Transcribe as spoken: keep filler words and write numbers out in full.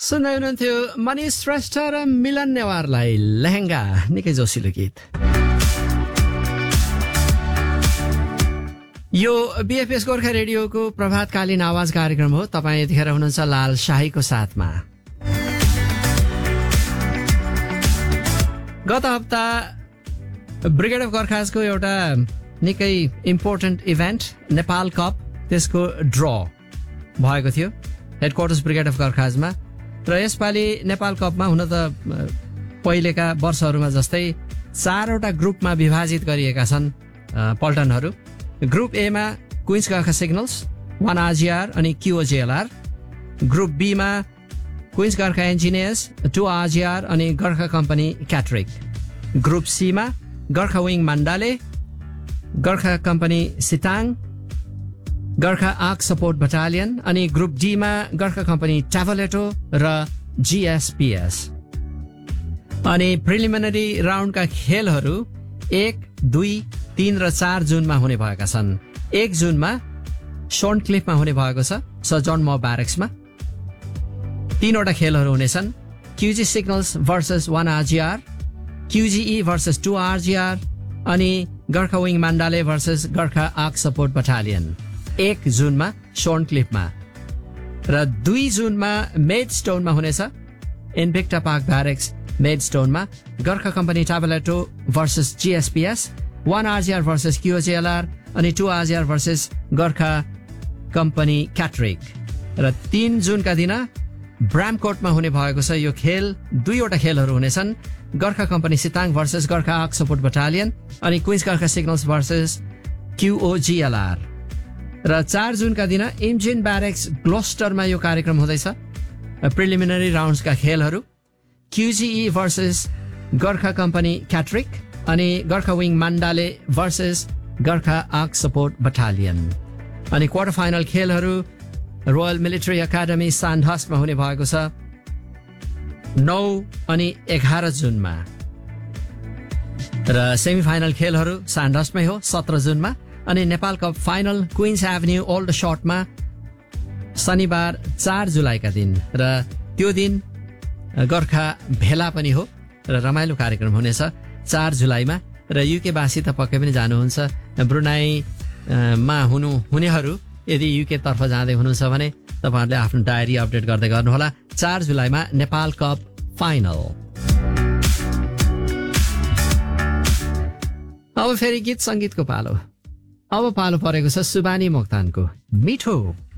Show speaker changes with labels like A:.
A: सुन्दै हुनुहुन्थ्यो मनिष श्रेष्ठ र मिलन नेवारलाई लेहेङ्गा, निकै जोसिलो गीत। यो बीएफएस गोर्खा रेडियोको प्रभातकालीन आवाज कार्यक्रम हो। तपाईँ यतिखेर हुनुहुन्छ लाल शाहीको साथमा। गत हप्ता ब्रिगेड अफ गोर्खाजको एउटा निकै इम्पोर्टेन्ट इभेन्ट नेपाल कप, त्यसको ड्र भएको थियो हेडक्वार्टर्स ब्रिगेड अफ गोर्खाजमा। र यसपालि नेपाल कपमा हुन त पहिलेका वर्षहरूमा जस्तै चारवटा ग्रुपमा विभाजित गरिएका छन् पल्टनहरू। ग्रुप एमा क्विन्स गोर्खा सिग्नल्स, वान आरजिआर अनि क्युओजेएलआर। ग्रुप बीमा क्विन्स गोर्खा इन्जिनियर्स, टू आरजिआर अनि गोर्खा कम्पनी क्याटरिक। ग्रुप सीमा Gorkha wing माण्डाले, Gorkha company सिटाङ, Gorkha arc support battalion अनि ग्रुप डीमा गोर्खा कम्पनी ट्याभलेटो र जीएसपीएस। अनि प्रिलिमिनरी राउन्डका खेलहरू एक, दुई, तीन र चार जुनमा हुने भएका छन्। एक जुनमा सोन क्लिफमा हुने भएको छ, सर जन म ब्यारेक्समा। तीनवटा खेलहरू हुनेछन्, क्युजी signals versus one आरजिआर, क्युजीई versus two आरजिआर अनि Gorkha wing माण्डाले versus Gorkha arc support battalion. एक जुनमा सोन क्लिफमा र दुई जुनमा मेड स्टोनमा हुनेछ, इन्भिक्टा park ब्यारेक्स made स्टोनमा। Gorkha company ट्याबलेटो versus जीएसपीएस, one आरजिआर versus क्युओजेएलआर अनि टू आरजिआर भर्सेस गोर्खा कम्पनी क्याटरिक। र तीन जुनका दिन ब्रामकोटमा हुने भएको छ यो खेल। दुईवटा खेलहरू हुनेछन्, Gorkha company सिताङ versus Gorkha arc support battalion अनि क्विन्स गोर्खा सिग्नल्स भर्सेस क्युओजिएलआर। र चार जुनका दिन इम्जिन ब्यारेक्स ग्लोस्टरमा यो कार्यक्रम हुँदैछ। प्रिलिमिनरी राउन्ड्सका खेलहरू क्युजीई भर्सेस गोर्खा कम्पनी क्याटरिक अनि Gorkha wing माण्डाले versus Gorkha arc support battalion. अनि क्वार्टर फाइनल खेलहरू रोयल मिलिट्री एकाडेमी सान्डहस्टमा हुने भएको छ नौ अनि एघार जुनमा। र सेमी फाइनल खेलहरू सान्डहस्टमै हो सत्र जुनमा। अनि Nepal cup final Queens avenue old सर्टमा शनिबार चार जुलाईका दिन। र त्यो दिन गोर्खा भेला पनि हो र रमाइलो कार्यक्रम हुनेछ चार जुलाईमा। र युके बासी त पक्कै पनि जानुहुन्छ। ब्रुनाईमा हुनु हुनेहरू यदि युके तर्फ जाँदै हुनुहुन्छ भने तपाईँहरूले आफ्नो डायरी अपडेट गर्दै गर्नुहोला। चार जुलाईमा नेपाल कप फाइनल। अब फेरि गीत सङ्गीतको पालो। अब पालो परेको छ सुबानी मोक्तानको मिठो।